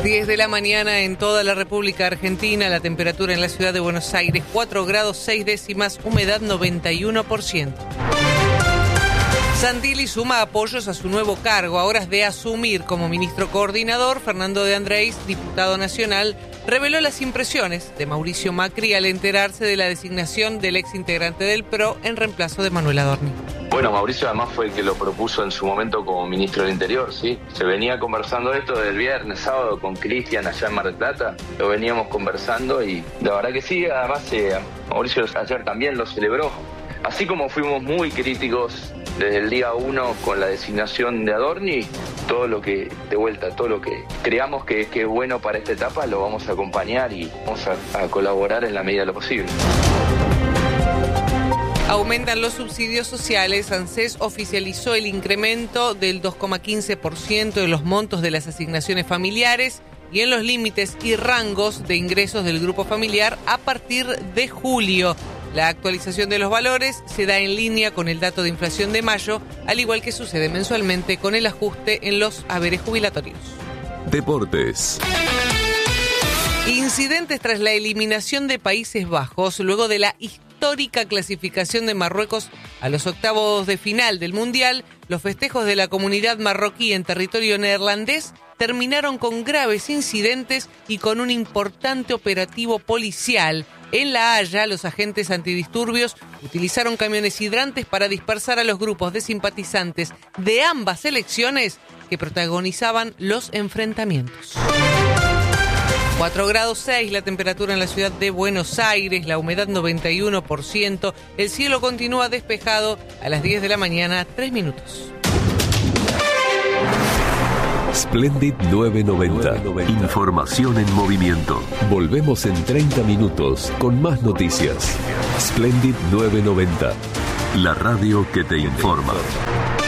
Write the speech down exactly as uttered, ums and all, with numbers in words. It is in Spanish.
diez de la mañana en toda la República Argentina, la temperatura en la ciudad de Buenos Aires, cuatro grados seis décimas, humedad noventa y uno por ciento. Santilli suma apoyos a su nuevo cargo. A horas de asumir como ministro coordinador, Fernando de Andrés, diputado nacional, reveló las impresiones de Mauricio Macri al enterarse de la designación del ex integrante del P R O en reemplazo de Manuel Adorni. Bueno, Mauricio además fue el que lo propuso en su momento como ministro del Interior, ¿sí? Se venía conversando esto del viernes, sábado con Cristian allá en Mar del Plata, lo veníamos conversando y la verdad que sí, además eh, Mauricio ayer también lo celebró. Así como fuimos muy críticos desde el día uno con la designación de Adorni, todo lo que, de vuelta, todo lo que creamos que, que es bueno para esta etapa lo vamos a acompañar y vamos a, a colaborar en la medida de lo posible. Aumentan los subsidios sociales. ANSES oficializó el incremento del dos coma quince por ciento de los montos de las asignaciones familiares y en los límites y rangos de ingresos del grupo familiar a partir de julio. La actualización de los valores se da en línea con el dato de inflación de mayo, al igual que sucede mensualmente con el ajuste en los haberes jubilatorios. Deportes. Incidentes tras la eliminación de Países Bajos luego de la histórica clasificación de Marruecos a los octavos de final del Mundial. Los festejos de la comunidad marroquí en territorio neerlandés terminaron con graves incidentes y con un importante operativo policial. En La Haya, los agentes antidisturbios utilizaron camiones hidrantes para dispersar a los grupos de simpatizantes de ambas selecciones que protagonizaban los enfrentamientos. cuatro grados seis la temperatura en la ciudad de Buenos Aires, la humedad noventa y uno por ciento, el cielo continúa despejado a las diez de la mañana, tres minutos. Splendid novecientos noventa. Información en movimiento. Volvemos en treinta minutos con más noticias. Splendid novecientos noventa. La radio que te informa.